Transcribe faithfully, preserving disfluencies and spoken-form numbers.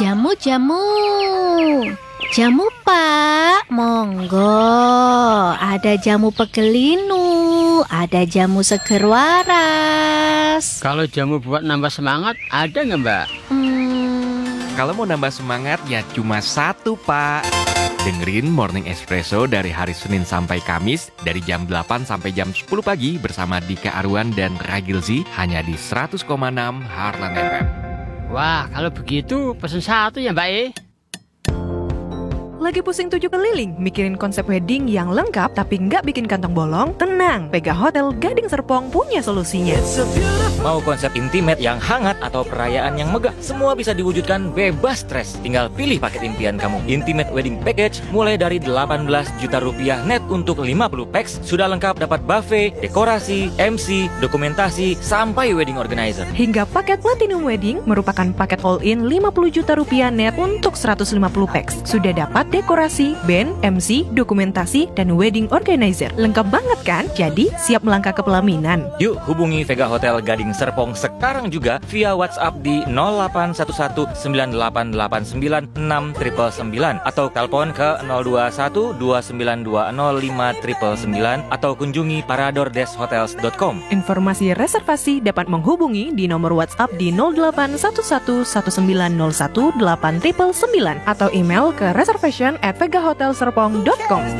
Jamu-jamu. Jamu, Pak. Monggo. Ada jamu pegelinu, ada jamu seger waras. Kalau jamu buat nambah semangat, ada nggak, Mbak? Hmm. Kalau mau nambah semangat ya cuma satu, Pak. Dengerin Morning Espresso dari hari Senin sampai Kamis dari jam delapan sampai jam sepuluh pagi bersama Dika Arwan dan Ragilzi hanya di seratus koma enam Heartland F M. Wah, kalau begitu pesen satu ya, Mbak E. Lagi pusing tujuh keliling, mikirin konsep wedding yang lengkap tapi nggak bikin kantong bolong? Tenang, Vega Hotel Gading Serpong punya solusinya. Mau konsep intimate yang hangat atau perayaan yang megah, semua bisa diwujudkan bebas stres. Tinggal pilih paket impian kamu. Intimate Wedding Package mulai dari delapan belas juta rupiah net untuk lima puluh packs. Sudah lengkap dapat buffet, dekorasi, M C, dokumentasi, sampai wedding organizer. Hingga paket Platinum Wedding merupakan paket all-in lima puluh juta rupiah net untuk seratus lima puluh packs. Sudah dapat dekorasi, band, M C, dokumentasi, dan wedding organizer. Lengkap banget kan? Jadi siap melangkah ke pelaminan. Yuk hubungi Vega Hotel Gading Serpong sekarang juga via WhatsApp di nol delapan satu satu sembilan delapan delapan sembilan enam sembilan sembilan atau telepon ke nol dua satu dua sembilan dua nol lima sembilan sembilan atau kunjungi parador des hotels dot com. Informasi reservasi dapat menghubungi di nomor WhatsApp di nol delapan satu satu satu sembilan nol satu delapan sembilan sembilan atau email ke reservation at vega hotel serpong dot com.